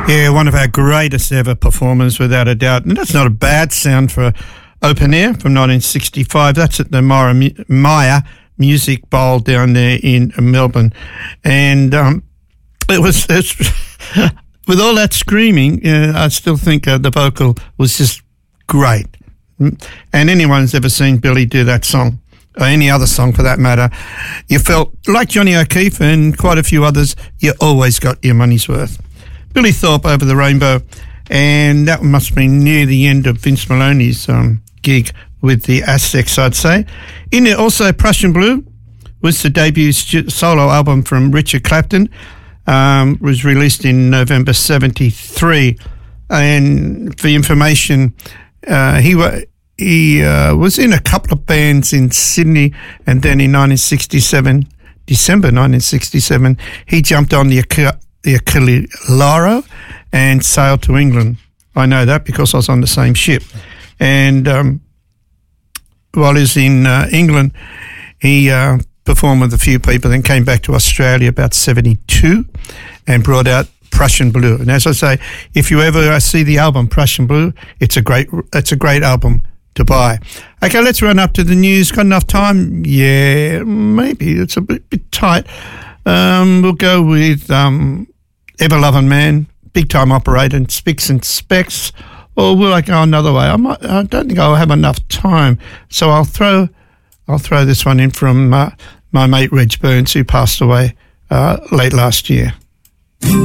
Yeah, one of our greatest ever performers, without a doubt. And that's not a bad sound for Open Air from 1965. That's at the Maya Music Bowl down there in Melbourne. And it's with all that screaming, I still think the vocal was just great. And anyone who's ever seen Billy do that song, or any other song for that matter, you felt, like Johnny O'Keefe and quite a few others, you always got your money's worth. Billy Thorpe, Over the Rainbow, and that must have been near the end of Vince Maloney's gig with the Aztecs, I'd say. In there also, Prussian Blue was the debut solo album from Richard Clapton, was released in November 73. And for information, he was in a couple of bands in Sydney, and then in December 1967, he jumped on the Aquilaro and sailed to England. I know that because I was on the same ship. And while he was in England, he performed with a few people, then came back to Australia about 72 and brought out Prussian Blue. And as I say, if you ever see the album Prussian Blue, it's a great album to buy. Okay, let's run up to the news. Got enough time? Yeah, maybe. It's a bit tight. We'll go with Ever Loving Man, Big Time Operator, and Spicks and Specs. Or will I go another way? I don't think I'll have enough time, so I'll throw this one in from my mate Reg Burns, who passed away late last year.